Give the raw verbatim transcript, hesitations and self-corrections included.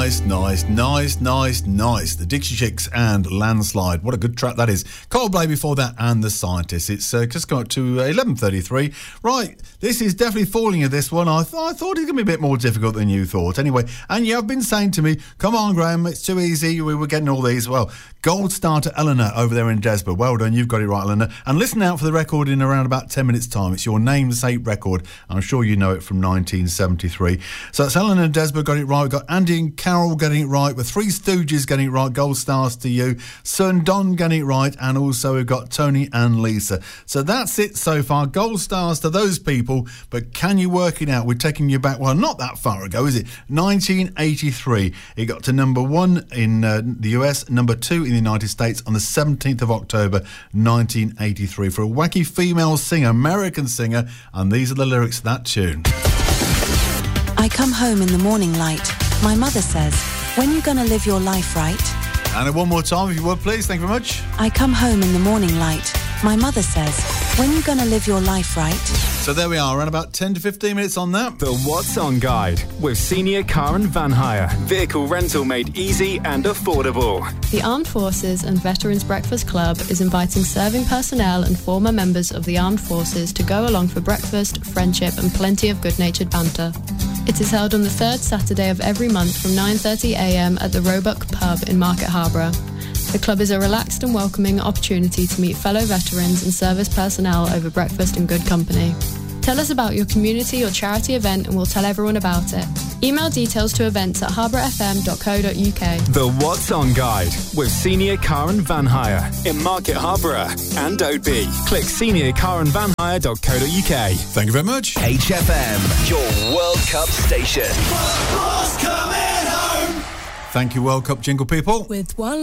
Nice, nice, nice, nice, nice. The Dixie Chicks and Landslide. What a good track that is. Coldplay before that and The Scientists. It's uh, just got to uh, eleven thirty-three. Right, this is definitely falling at this one. I, th- I thought it was going to be a bit more difficult than you thought. Anyway, and you have been saying to me, come on, Graham, it's too easy. We were getting all these. Well, Gold Star to Eleanor over there in Desborough. Well done, you've got it right, Eleanor. And listen out for the record in around about ten minutes' time. It's your namesake record. I'm sure you know it from nineteen seventy-three. So it's Eleanor and Desborough got it right. We've got Andy and Carol getting it right. With Three Stooges getting it right. Gold stars to you. Sir and Don getting it right. And also we've got Tony and Lisa. So that's it so far. Gold stars to those people. But can you work it out? We're taking you back, well, not that far ago, is it? nineteen eighty-three. It got to number one in uh, the U S, number two in the United States on the seventeenth of October, nineteen eighty-three, for a wacky female singer, American singer, and these are the lyrics to that tune. I come home in the morning light. My mother says, when you gonna live your life right? And one more time, if you would, please. Thank you very much. I come home in the morning light. My mother says, when you gonna live your life right? So there we are, around about ten to fifteen minutes on that. The What's On Guide with Senior Car and Van Hire. Vehicle rental made easy and affordable. The Armed Forces and Veterans Breakfast Club is inviting serving personnel and former members of the Armed Forces to go along for breakfast, friendship and plenty of good-natured banter. It is held on the third Saturday of every month from nine thirty a m at the Roebuck Pub in Market Harborough. The club is a relaxed and welcoming opportunity to meet fellow veterans and service personnel over breakfast in good company. Tell us about your community or charity event and we'll tell everyone about it. Email details to events at harbour f m dot co dot u k. The What's On Guide with Senior Car and Van Hire in Market Harborough and Oadby. Click senior car and van hire dot co dot u k. Thank you very much. H F M, your World Cup station. Thank you, World Cup jingle people. With one